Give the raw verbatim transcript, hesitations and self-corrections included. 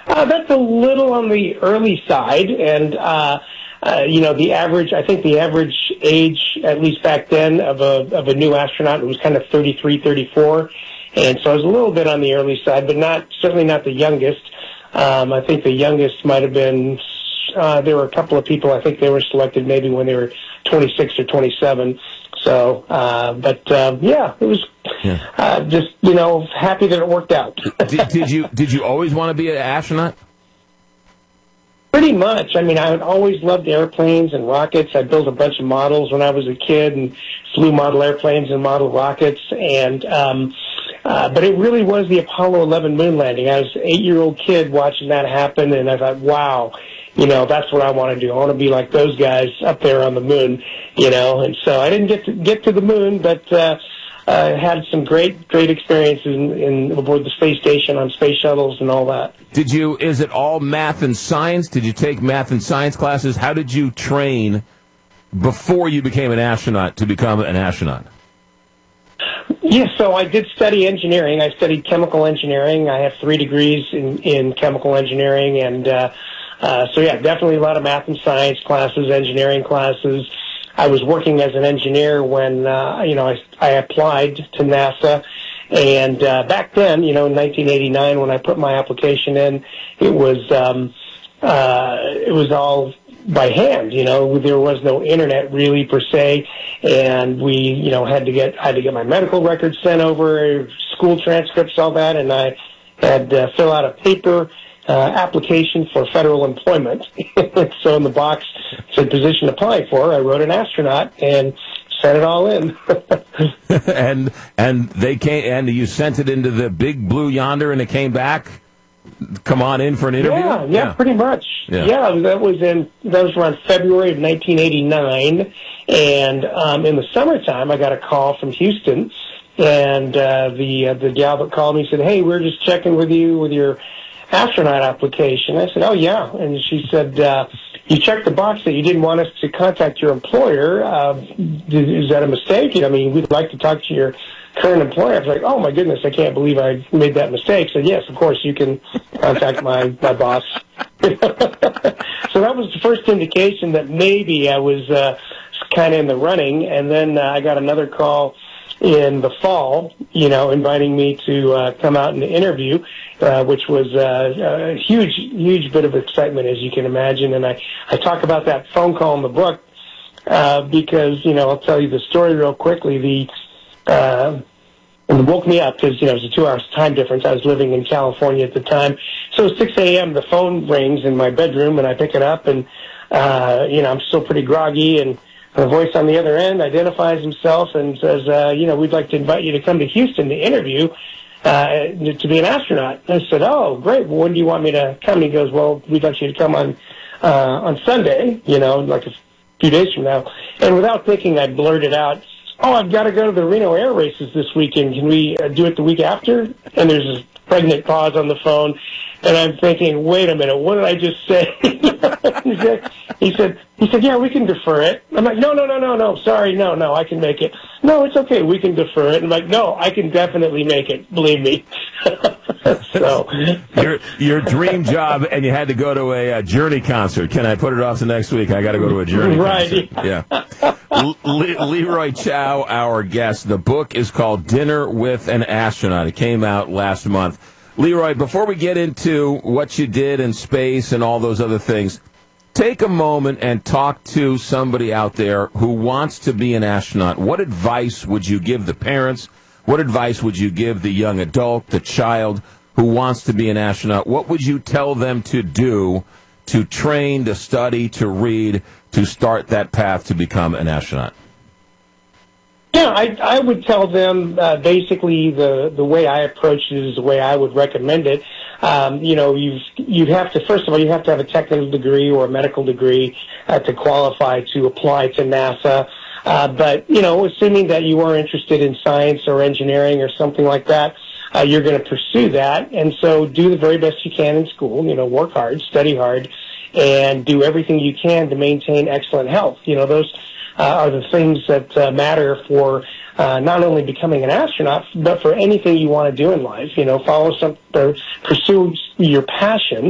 Uh, that's a little on the early side, and uh, uh, you know, the average. I think the average age, at least back then, of a of a new astronaut was kind of thirty-three, thirty-four, and so I was a little bit on the early side, but not certainly not the youngest. Um, I think the youngest might have been. Uh, there were a couple of people. I think they were selected maybe when they were twenty-six or twenty-seven. So, uh, but uh, yeah, it was yeah. Uh, just you know happy that it worked out. did, did you did you always want to be an astronaut? Pretty much. I mean, I had always loved airplanes and rockets. I built a bunch of models when I was a kid and flew model airplanes and model rockets. And um, uh, but it really was the Apollo eleven moon landing. I was an eight-year-old kid watching that happen, and I thought, wow. You know, that's what I want to do. I want to be like those guys up there on the moon, you know. And so I didn't get to get to the moon, but uh, uh, had some great, great experiences in, in aboard the space station on space shuttles and all that. Did you? Is it all math and science? Did you take math and science classes? How did you train before you became an astronaut to become an astronaut? Yes, so I did study engineering. I studied chemical engineering. I have three degrees in, in chemical engineering, and uh, Uh, so, yeah, definitely a lot of math and science classes, engineering classes. I was working as an engineer when, uh, you know, I, I applied to NASA. And uh, back then, you know, in nineteen eighty-nine, when I put my application in, it was um, uh, it was all by hand. You know, there was no internet really per se, and we, you know, had to get I had to get my medical records sent over, school transcripts, all that, and I had to fill out a paper. Uh, application for federal employment. So in the box said position to apply for. I wrote an astronaut and sent it all in. and and they came and you sent it into the big blue yonder, and it came back. Come on in for an interview. Yeah, yeah, yeah. pretty much. Yeah. yeah, that was in that was around February of nineteen eighty-nine, and um, in the summertime, I got a call from Houston, and uh, the uh, the gal that called me said, "Hey, we're just checking with you with your astronaut application." I said, "Oh, yeah." And she said, uh, "You checked the box that you didn't want us to contact your employer. Uh, is that a mistake? I mean, we'd like to talk to your current employer." I was like, "Oh, my goodness, I can't believe I made that mistake." So, yes, of course, you can contact my, my boss. So that was the first indication that maybe I was uh, kind of in the running. And then uh, I got another call in the fall, you know, inviting me to uh, come out and interview, uh, which was uh, a huge, huge bit of excitement, as you can imagine. And I, I talk about that phone call in the book uh, because, you know, I'll tell you the story real quickly. The uh, and it woke me up because, you know, it was a two-hour time difference. I was living in California at the time. So at six a.m., the phone rings in my bedroom, and I pick it up, and, uh, you know, I'm still pretty groggy, and the voice on the other end identifies himself and says, uh, you know, we'd like to invite you to come to Houston to interview uh, to be an astronaut. And I said, oh, great. Well, when do you want me to come? And he goes, well, we'd like you to come on uh, on Sunday, you know, like a few days from now. And without thinking, I blurted out, oh, I've got to go to the Reno Air Races this weekend. Can we uh, do it the week after? And there's this pregnant pause on the phone. And I'm thinking, wait a minute, what did I just say? he said, he said, he said, yeah, we can defer it. I'm like, no, no, no, no, no, sorry, no, no, I can make it. No, it's okay, we can defer it. I'm like, no, I can definitely make it, believe me. So your your dream job, and you had to go to a, a Journey concert. Can I put it off to next week? I got to go to a Journey right. concert. Yeah. Le- Leroy Chiao, our guest. The book is called Dinner with an Astronaut. It came out last month. Leroy, before we get into what you did in space and all those other things, take a moment and talk to somebody out there who wants to be an astronaut. What advice would you give the parents? What advice would you give the young adult, the child who wants to be an astronaut? What would you tell them to do to train, to study, to read, to start that path to become an astronaut? Yeah, I, I would tell them uh, basically the, the way I approach it is the way I would recommend it. Um, you know, you've, you'd have to, first of all, you have to have a technical degree or a medical degree uh, to qualify to apply to NASA. Uh, but, you know, assuming that you are interested in science or engineering or something like that, uh, you're going to pursue that. And so do the very best you can in school, you know, work hard, study hard, and do everything you can to maintain excellent health. You know, those uh, are the things that uh, matter for uh, not only becoming an astronaut, but for anything you want to do in life. You know, follow some, uh, pursue your passion.